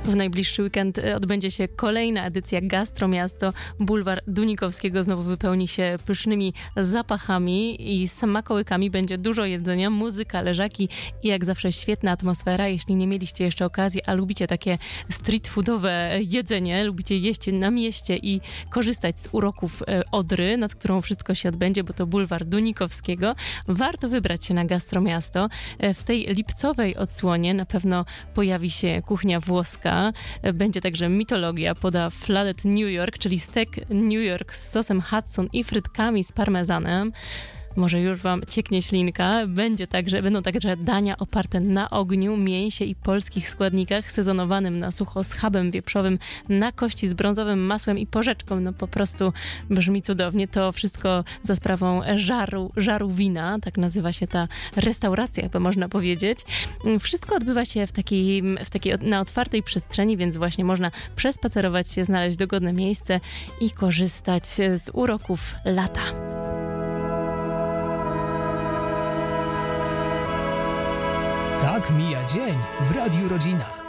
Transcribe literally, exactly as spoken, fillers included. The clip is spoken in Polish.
W najbliższy weekend odbędzie się kolejna edycja Gastromiasto. Bulwar Dunikowskiego znowu wypełni się pysznymi zapachami i smakołykami. Będzie dużo jedzenia, muzyka, leżaki i jak zawsze świetna atmosfera. Jeśli nie mieliście jeszcze okazji, a lubicie takie street foodowe jedzenie, lubicie jeść na mieście i korzystać z uroków Odry, nad którą wszystko się odbędzie, bo to Bulwar Dunikowskiego, warto wybrać się na Gastromiasto. W tej lipcowej odsłonie na pewno pojawi się kuchnia włoska. Będzie także mitologia, poda Flooded New York, czyli stek New York z sosem Hudson i frytkami z parmezanem. Może już wam cieknie ślinka. Będzie także, będą także dania oparte na ogniu, mięsie i polskich składnikach, sezonowanym na sucho schabem wieprzowym, na kości z brązowym masłem i porzeczką. No po prostu brzmi cudownie. To wszystko za sprawą żaru, żaru wina, tak nazywa się ta restauracja, chyba można powiedzieć. Wszystko odbywa się w takiej, w takiej na otwartej przestrzeni, więc właśnie można przespacerować się, znaleźć dogodne miejsce i korzystać z uroków lata. Tak mija dzień w Radiu Rodzina.